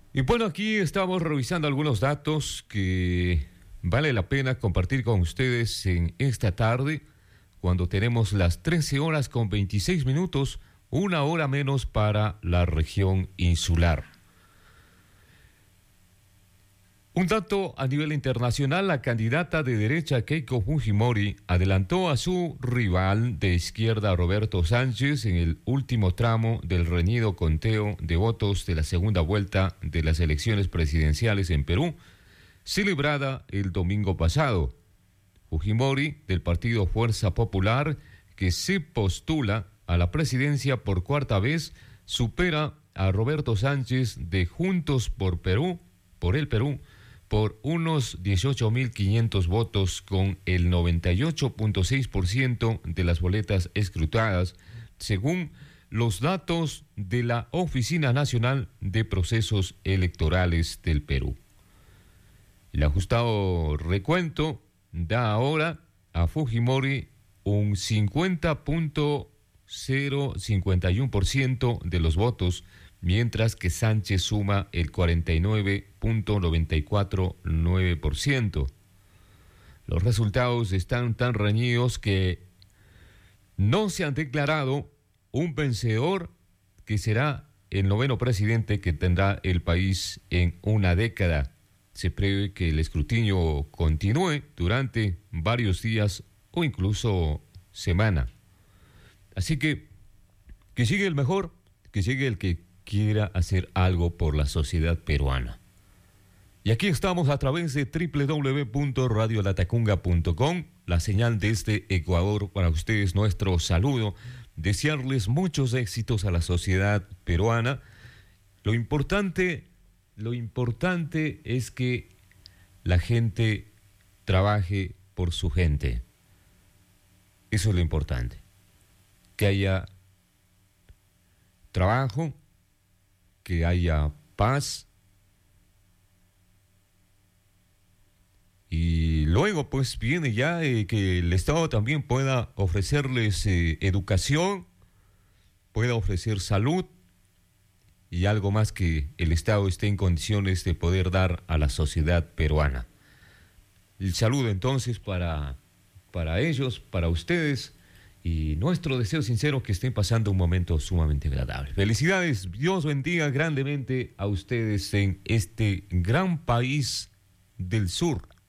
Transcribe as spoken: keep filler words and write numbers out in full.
Y bueno, aquí estamos revisando algunos datos que vale la pena compartir con ustedes en esta tarde, cuando tenemos las trece horas con veintiséis minutos, una hora menos para la región insular. Un dato a nivel internacional: la candidata de derecha Keiko Fujimori adelantó a su rival de izquierda Roberto Sánchez en el último tramo del reñido conteo de votos de la segunda vuelta de las elecciones presidenciales en Perú, celebrada el domingo pasado. Fujimori, del partido Fuerza Popular, que se postula a la presidencia por cuarta vez, supera a Roberto Sánchez de Juntos por Perú, por el Perú, por unos dieciocho mil quinientos votos, con el noventa y ocho punto seis por ciento de las boletas escrutadas, según los datos de la Oficina Nacional de Procesos Electorales del Perú. El ajustado recuento da ahora a Fujimori un cincuenta punto cero cincuenta y uno por ciento de los votos, mientras que Sánchez suma el cuarenta y nueve punto noventa y cuatro nueve por ciento. Los resultados están tan reñidos que no se han declarado un vencedor, que será el noveno presidente que tendrá el país en una década. Se prevé que el escrutinio continúe durante varios días o incluso semana. Así que, que sigue el mejor, que sigue el que quiera hacer algo por la sociedad peruana. Y aquí estamos a través de doble u doble u doble u punto radio latacunga punto com, la señal desde Ecuador. Para ustedes nuestro saludo, desearles muchos éxitos a la sociedad peruana. Lo importante, lo importante es que la gente trabaje por su gente. Eso es lo importante. Que haya trabajo, que haya paz, y luego pues viene ya eh, que el Estado también pueda ofrecerles eh, educación, pueda ofrecer salud y algo más que el Estado esté en condiciones de poder dar a la sociedad peruana. El saludo entonces para, para ellos, para ustedes, y nuestro deseo sincero que estén pasando un momento sumamente agradable. Felicidades, Dios bendiga grandemente a ustedes en este gran país del sur.